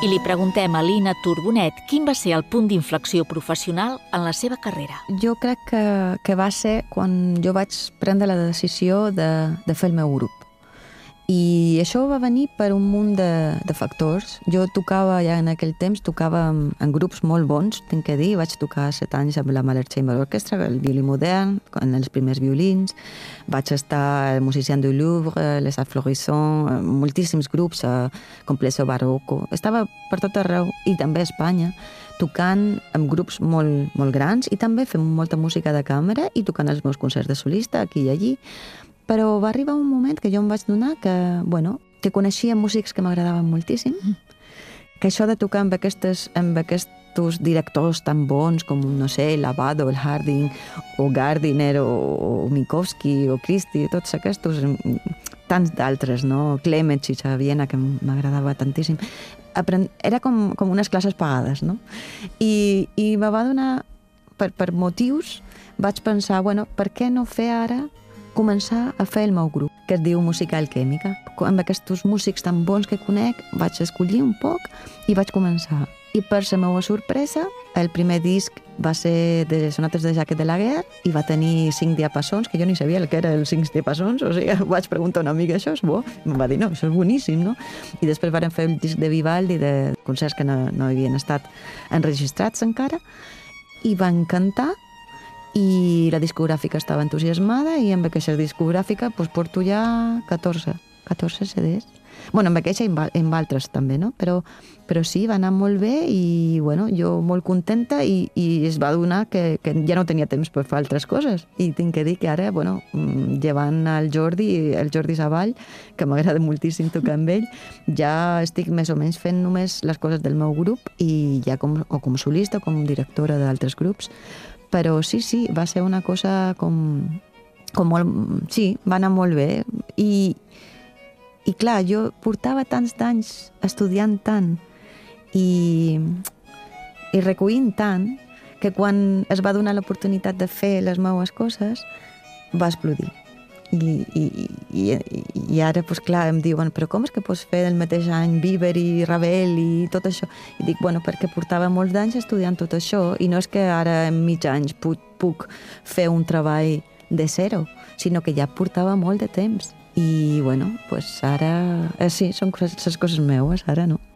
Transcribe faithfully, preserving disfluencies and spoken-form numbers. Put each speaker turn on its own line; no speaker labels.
I li preguntem a Lina Turbonet quin va ser el punt d'inflexió professional en la seva carrera.
Jo crec que, que va ser quan jo vaig prendre la decisió de, de fer el meu grup. I això va venir per un munt de, de factors. Jo tocava ja en aquell temps, tocava en, en grups molt bons, tinc que dir. Vaig tocar set anys amb la Mahler Chamber Orchestra, el violí modern, en els primers violins. Vaig estar al Musiciens du Louvre, les Arts Florissants, moltíssims grups, Complesso Barroco. Estava per tot arreu, i també a Espanya, tocant amb grups molt, molt grans i també fent molta música de càmera i tocant els meus concerts de solista aquí i allí. Però va arribar un moment que jo em vaig donar que, bueno, que coneixia músics que m'agradaven moltíssim, que això de tocar amb, aquestes, amb aquests directors tan bons com, no sé, Lavado, el Harding, o Gardiner, o, o Minkowski, o Christie, tots aquests, tants d'altres, no? Clemens i Xaviena, que m'agradava tantíssim. Aprend... Era com, com unes classes pagades, no? I, i me va donar, per, per motius, vaig pensar, bueno, per què no fer ara començar a fer el meu grup, que es diu Música Alquèmica. Amb aquests músics tan bons que conec, vaig escollir un poc i vaig començar. I per la meva sorpresa, el primer disc va ser de sonates de Jacques de la Guerre i va tenir cinc diapasons, que jo ni sabia el que era els cinc diapasons, o sigui, vaig preguntar a una amiga, això és bo? I em va dir, no, això és boníssim, no? I després varen fer el disc de Vivaldi, de concerts que no, no havien estat enregistrats encara, i van cantar, i la discogràfica estava entusiasmada i amb aquesta discogràfica doncs, porto ja catorze C Ds. Bueno, amb aquesta i amb altres també, no? Però, però sí, va anar molt bé i bueno, jo molt contenta i, i es va donar que, que ja no tenia temps per fer altres coses. I tinc que dir que ara, bueno, llevant el Jordi, el Jordi Savall, que m'agrada moltíssim tocar amb ell, ja estic més o menys fent només les coses del meu grup i ja com, o com solista o com directora d'altres grups. Però sí, sí, va ser una cosa com, com molt... Sí, va anar molt bé. I, i clar, jo portava tants d'anys estudiant tant i, i recollint tant que quan es va donar l'oportunitat de fer les meves coses va explodir. I, i, i, i ara, doncs clar, em diuen però com és que pots fer el mateix any Biber i Ravel i tot això? I dic, bueno, perquè portava molts d'anys estudiant tot això i no és que ara en mig anys puc, puc fer un treball de zero, sinó que ja portava molt de temps. I, bueno, doncs ara... Eh, sí, són les coses meues, ara no.